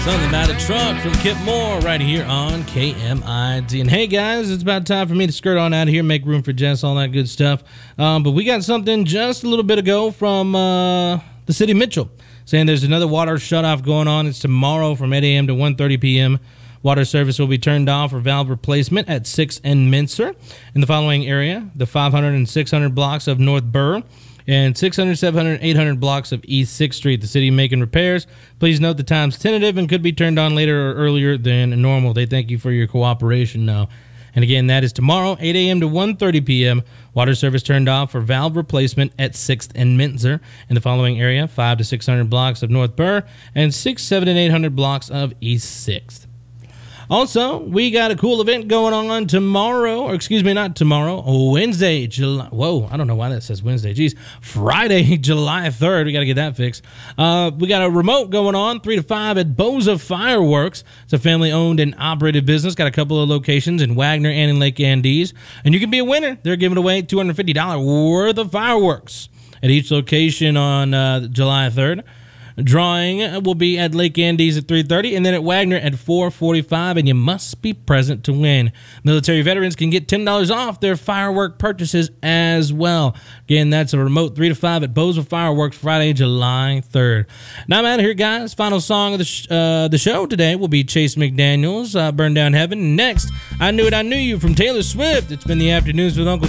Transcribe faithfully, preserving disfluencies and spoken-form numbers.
Something about a truck from Kip Moore right here on K M I D. And hey guys, it's about time for me to skirt on out of here, make room for Jess, all that good stuff. Um, but we got something just a little bit ago from uh, the city of Mitchell saying there's another water shutoff going on. It's tomorrow from eight a.m. to one thirty p.m. Water service will be turned off for valve replacement at sixth and Mincer in the following area: the five hundred and six hundred blocks of North Burr, and six hundred, seven hundred, eight hundred blocks of East sixth Street. The city making repairs. Please note the time's tentative and could be turned on later or earlier than normal. They thank you for your cooperation now. And again, that is tomorrow, eight a.m. to one thirty p.m. Water service turned off for valve replacement at sixth and Mincer in the following area: five to six hundred blocks of North Burr and six, seven, and eight hundred blocks of East sixth. Also, we got a cool event going on tomorrow, or excuse me, not tomorrow, Wednesday, July, whoa, I don't know why that says Wednesday, geez, Friday, July third, we got to get that fixed. Uh, we got a remote going on, three to five at Boza Fireworks. It's a family-owned and operated business, got a couple of locations in Wagner and in Lake Andes, and you can be a winner. They're giving away two hundred fifty dollars worth of fireworks at each location on uh, July third. Drawing will be at Lake Andes at three thirty and then at Wagner at four forty-five, and you must be present to win. Military veterans can get ten dollars off their firework purchases as well. Again, that's a remote three to five at Boza Fireworks, Friday, July third. Now I'm out of here, guys. Final song of the, sh uh, the show today will be Chase McDaniels, uh, Burn Down Heaven. Next, I Knew It, I Knew You from Taylor Swift. It's been the Afternoons with Uncle